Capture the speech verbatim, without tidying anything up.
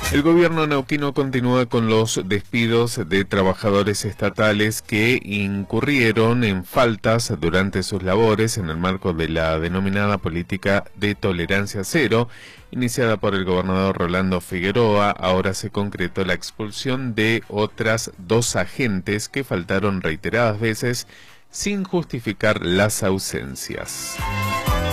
El gobierno neuquino continúa con los despidos de trabajadores estatales que incurrieron en faltas durante sus labores en el marco de la denominada política de tolerancia cero, iniciada por el gobernador Rolando Figueroa. Ahora se concretó la expulsión de otras dos agentes que faltaron reiteradas veces sin justificar las ausencias.